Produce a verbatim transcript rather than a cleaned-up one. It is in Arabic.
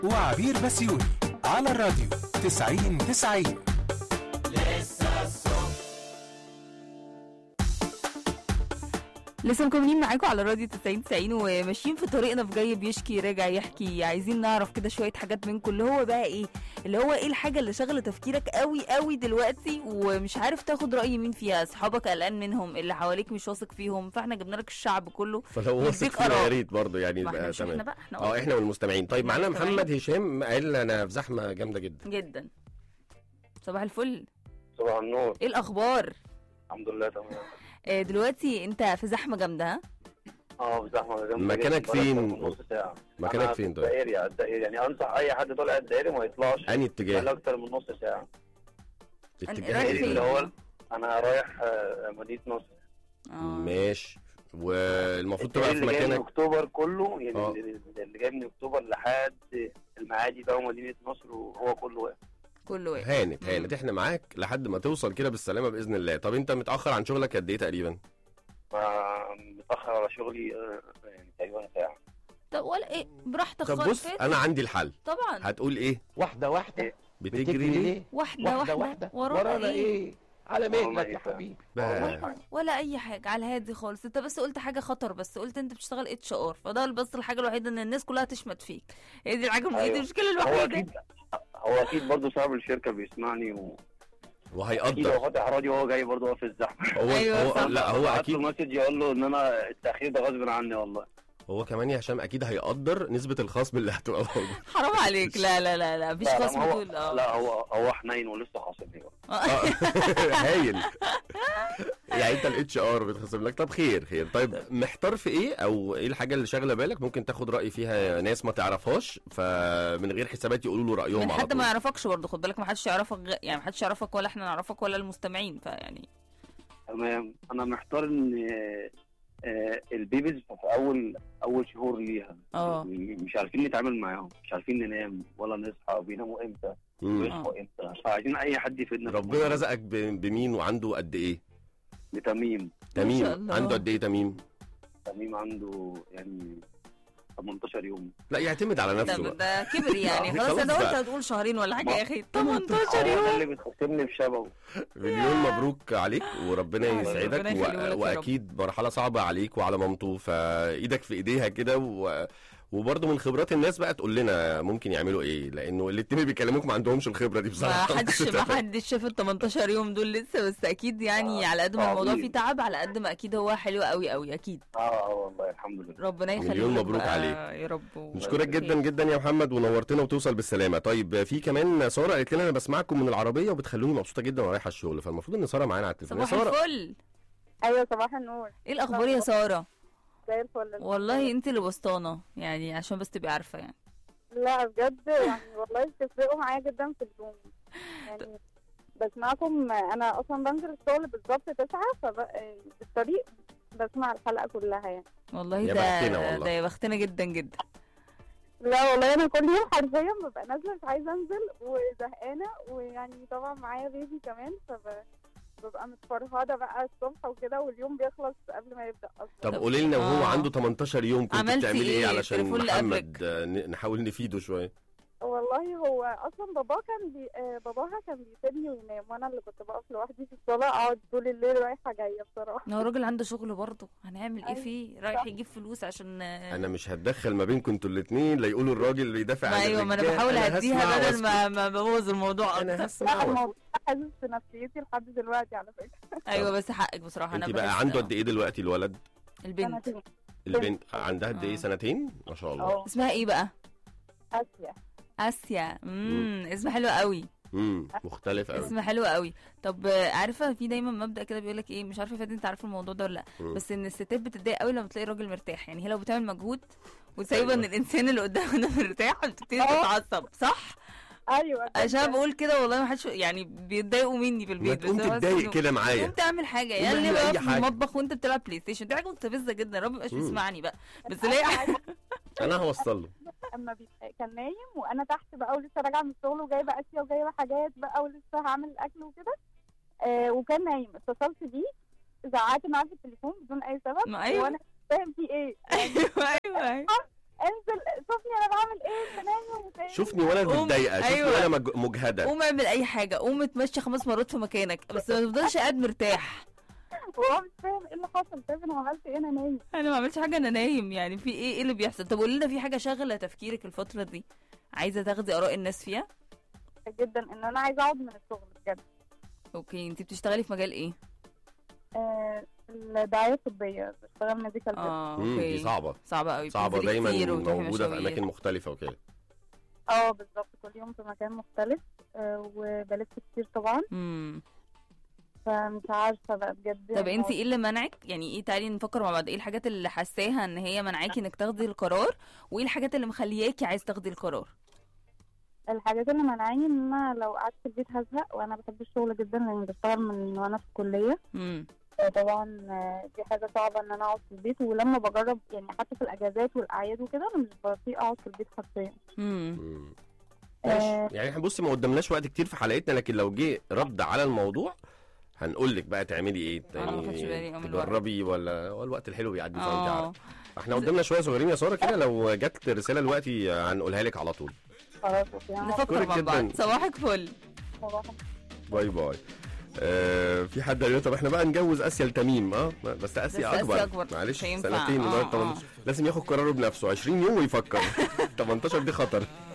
وعبير بسيوني على الراديو تسعين تسعين. لسه مكملين معاكم على راديو تسعين تسعين وماشيين في طريقنا في جاي بيشكي راجع يحكي. عايزين نعرف كده شويه حاجات منكم، اللي هو بقى ايه اللي هو ايه الحاجه اللي شغله تفكيرك قوي قوي دلوقتي ومش عارف تاخد راي مين فيها. اصحابك قلقان منهم، اللي حواليك مش واثق فيهم، فاحنا جبنا لك الشعب كله فلو واثق فينا يا ريت برضه يعني يبقى تمام. احنا بقى احنا اه احنا والمستمعين. طيب معانا محمد هشام قال انا في زحمه جامده جدا جدا. صباح الفل. صباح النور. ايه الاخبار؟ الحمد لله تمام. آه دلوقتي انت في زحمه جامده؟ ها اه في زحمه جامده. مكانك فين؟ نص ساعه. مكانك فين طيب؟ الدائري الدائري يعني انصح اي حد طالع الدائري ما يطلعش انهي اتجاه؟ اكتر من نص ساعه. اتجاه ايه اللي هو انا رايح مدينه نصر. اه ماشي. والمفروض تبقى في مكانك اللي اكتوبر كله يعني أوه. اللي جاي من اكتوبر لحد المعادي بقى ومدينه نصر وهو كله واقف. كله واقف. هانت هانت احنا معاك لحد ما توصل كده بالسلامه باذن الله. طب انت متاخر عن شغلك قد ايه تقريبا؟ متاخر على شغلي يعني تقريبا ساعه. طب ولا ايه براحتك خالص. طب بص انا عندي الحل. طبعا هتقول ايه؟ واحده واحده بتجري ليه؟ واحده واحده, واحدة. ورانا, ورانا ايه, إيه؟ على مهلك يا حبيبي. ولا, ولا اي حاجه، على الهادي خالص. انت بس قلت حاجه خطر، بس قلت انت بتشتغل اتش ار، فده بس الحاجه الوحيده ان الناس كلها تشمت فيك. هي دي الحاجه الوحيده. المشكله الوحيده هو اكيد هو اكيد برضه صاحب الشركه بيسمعني و... وهيقدر. هو فاتح راديو وهو جاي برضه واقف الزحمه. هو أيوة هو لا هو اكيد مسج يقول له ان انا التاخير ده غصب عني والله. هو كمان يا هشام اكيد هيقدر نسبه الخصم اللي هتبقى موجوده. حرام عليك. لا لا لا لا مفيش خصم طول. اه لا هو هو حنين ولسه خاصمني بقى. هايل. يعني انت الاتش ار بتخصم لك. طب خير خير. طيب محتار في ايه او ايه الحاجه اللي شاغله بالك ممكن تاخد راي فيها ناس ما تعرفهاش فمن غير حسابات يقولوا له رايهم من على حد طول. ما يعرفكش برضه. خد بالك ما حدش يعرفك غ... يعني ما حدش يعرفك ولا احنا نعرفك ولا المستمعين. فيعني تمام. انا محتار ان آه البيبيز في اول اول شهور ليها اه مش عارفين نتعامل معاهم، مش عارفين ننام ولا نصحى، بيناموا امتى ويصحوا امتى، فعايزين اي حد يفيدنا. ربنا رزقك بمين وعنده قد ايه؟ بتميم. تميم عنده قد ايه تميم؟ تميم عنده يعني تمنتاشر يوم. لا يعتمد على نفسه ده, ده كبر يعني. خلاص انا قلت هتقول شهرين ولا حاجه يا اخي. تمنتاشر يوم اللي بتخصمني بشبهه. مليون مبروك عليك وربنا يسعدك. و... واكيد مرحله صعبه عليك وعلى مامته، فايدك في ايديها كده. و... وبرضه من خبرات الناس بقى تقول لنا ممكن يعملوا ايه، لانه الاتنين اللي بيكلموك ما عندهمش الخبره دي بصراحه. ما حدش ما حدش شاف ال تمنتاشر يوم دول لسه. بس اكيد يعني آه. على قد ما الموضوع فيه تعب على قد ما اكيد هو حلو قوي قوي اكيد. اه والله الحمد لله. ربنا يخليك. مليون مبروك عليك يا رب. نشكرك جدا جدا يا محمد ونورتنا وتوصل بالسلامه. طيب في كمان ساره قالت لنا انا بسمعكم من العربيه وبتخلوني مبسوطه جدا وانا رايحه الشغل، فالمفروض ان ساره معانا على التليفون. صباح الفل. ايوه صباح النور. ايه الاخبار يا ساره؟ زي الفل. والله انت اللي بسطانه يعني عشان بس تبقي عارفه يعني. لا بجد يعني والله بتفرقوا معايا جدا في اليوم يعني. بسمعكم انا اصلا بنزل الشغل بالظبط تسعة فبالطريق بسمع الحلقه كلها يعني. والله ده ده يا بختنا جدا جدا. لا والله انا كل يوم حرفيا ببقى نازله مش عايزه انزل وزهقانه، ويعني طبعا معايا بيبي كمان فب ببقى متفرهده بقى الصبح وكده واليوم بيخلص قبل ما يبدا اصلا. طب قولي لنا وهو آه. عنده تمنتاشر يوم كنت بتعملي ايه, إيه علشان محمد نحاول نفيده شويه؟ والله هو اصلا بابا كان بي... آه باباها كان بيسيبني وينام وانا اللي كنت بقف لوحدي في الصاله اقعد طول الليل رايحه جايه بصراحه. هو الراجل عنده شغل برضه هنعمل ايه فيه؟ رايح يجيب فلوس عشان انا مش هتدخل ما بينكم انتوا الاثنين لا يقولوا الراجل بيدافع عن الرجاله. ايوه ما انا بحاول اهديها بدل ما ما ببوظ الموضوع. انا هسمع الموضوع حاسس في نفسيتي لحد دلوقتي على فكره. ايوه بس حقك بصراحه. انا انت بقى عنده قد ايه دلوقتي الولد؟ البنت البنت عندها قد ايه؟ سنتين ما شاء الله. أوه. اسمها ايه بقى؟ اسيا. اسيا. امم اسم حلو قوي. امم مختلف قوي. اسم حلو قوي. طب عارفه في دايما مبدا كده بيقول لك ايه، مش عارفه فادي انت عارف الموضوع ده ولا لا، مم. بس ان الستات بتتضايق قوي لما تلاقي الراجل مرتاح. يعني هي لو بتعمل مجهود وسايبه ان الانسان اللي قدامها ده مرتاح بتبتدي تتعصب صح؟ ايوه عشان بقول كده والله ما حدش يعني بيتضايقوا مني في البيت. بس انت تتضايق كده معايا انت تعمل حاجه يعني بقى في المطبخ وانت بتلعب بلاي ستيشن دي حاجه مستفزه جدا. رب مبقاش بيسمعني بقى بس ليه انا هوصل له. اما كان نايم وانا تحت بقى ولسه راجعه من الشغل وجايبه اسيا وجايبه حاجات بقى ولسه هعمل الاكل وكده آه وكان نايم اتصلت بيه زعقت معاه في التليفون بدون اي سبب. أيوة. وانا فاهم في ايه ايوه ايوه انزل شوفني انا بعمل ايه، انت نايم وتاني. شوفني وانا قوم. متضايقه، شوفني أيوة. وانا مج- مجهده. قوم اعمل اي حاجه، قوم اتمشى خمس مرات في مكانك، بس ما تفضلش قاعد مرتاح. وهو مش فاهم ايه اللي حصل، شايف انا عملت ايه، انا نايم. انا ما عملتش حاجه، انا نايم يعني، في ايه ايه اللي بيحصل؟ طب قولي لنا، في حاجه شاغله تفكيرك الفتره دي عايزه تاخدي اراء الناس فيها؟ جدا ان انا عايزه اقعد من الشغل بجد. اوكي، انت بتشتغلي في مجال ايه؟ آه الدعايه الطبيه، بشتغل ميديكال. اه مم، اوكي. دي صعبه صعبه قوي، صعبه دايما، موجوده في مشاوير. اماكن مختلفه وكده. اه بالظبط، كل يوم في مكان مختلف. آه وبلف كتير طبعا، امم فمش عارفه بقى بجد. طب انت ايه اللي منعك؟ يعني ايه، تعالي نفكر مع بعض، ايه الحاجات اللي حاساها ان هي منعاكي انك تاخدي القرار، وايه الحاجات اللي مخلياكي عايز تاخدي القرار؟ الحاجات اللي منعاني ان انا لو قعدت في البيت هزهق، وانا بحب الشغل جدا لان بشتغل من وانا في الكليه. امم طبعا آه، دي حاجه صعبه ان انا اقعد في البيت، ولما بجرب يعني حتى في الاجازات والاعياد وكده انا مش بطيق اقعد في البيت حرفيا. امم مم. آه، ماشي، يعني احنا بصي ما قدامناش وقت كتير في حلقتنا، لكن لو جه رد على الموضوع هنقول لك بقى تعملي ايه. أنا ما خدتش بالي يعني من الوقت. تجربي ولا هو الوقت الحلو بيعدي زي ما انت اه عارفه. احنا قدامنا شويه صغيرين يا ساره كده، لو جت رساله دلوقتي هنقولها لك على طول. خلاص اوكي، أنا نفكر أشكرك مع جداً. بعض. صباحك فل. مبسوطة. باي باي. آه في حد قال لي طب احنا بقى نجوز اسيا لتميم. اه بس اسيا بس اكبر, آسيا أكبر. معلش مش هينفع. سنتين آه، النهارده آه. لازم ياخد قراره بنفسه. عشرين يوم ويفكر. تمنتاشر دي خطر.